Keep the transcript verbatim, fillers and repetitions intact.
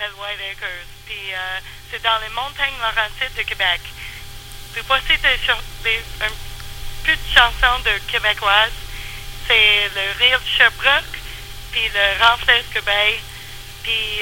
s'appelle White Acres. Puis euh, c'est dans les montagnes Laurentides de Québec. Puis voici des, des, un peu de chansons de québécoises. C'est le Rire de Sherbrooke, puis le Renflesque Bay, puis